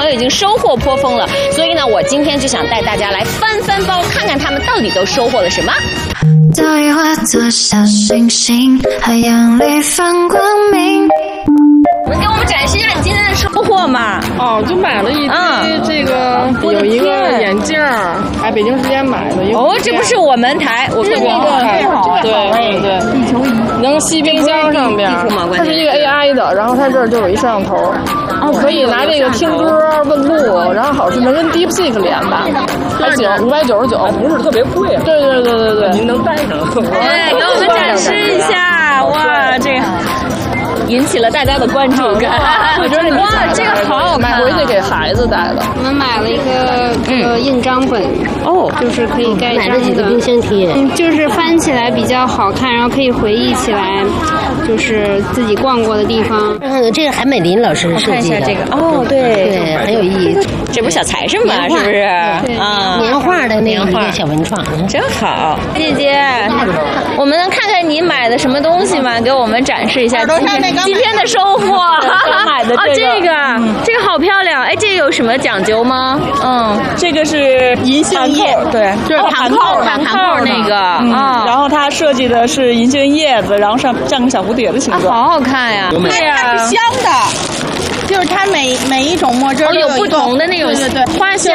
已经收获颇丰了，所以呢，我今天就想带大家来翻翻包，看看他们到底都收获了什么。 早已化作小星星，海洋里放光明。 给我们展示一下你今天的收获嘛？ 哦，就买了一堆这个，有一个眼镜，北京时间买的。 哦，这不是我们台，我看那个，对，地球仪能吸冰箱上边，它是一个 AI 的，然后它这儿就有一摄像头，可以拿这个听歌问路，然后好像能跟 DeepSeek 连吧，还行，599， 不是特别贵。 对， 您能带上？ 对，给我们展示一下，哇，这个。引起了大家的关注感。我觉得哇，这个好好看， 买回去给孩子带的。 我们买了一个这个印章本，就是可以盖章的。买了几个冰箱贴，就是翻起来比较好看，然后可以回忆起来，就是自己逛过的地方。 这个韩美林老师设计的。 这个对， 很有意义。 这不小财神吗？是不是？ 啊，年画的那个小文创， 真好。姐姐，我们能看看你买的什么东西吗？给我们展示一下今天的收获。 买的这个好漂亮。哎，这个有什么讲究吗？ 这个是银杏叶，对， 就是盘扣那个然后它设计的是银杏叶子，然后像个小蝴蝶的形状， 好好看呀。 对呀，它是香的。就是它每一种墨汁有不同的那种对花香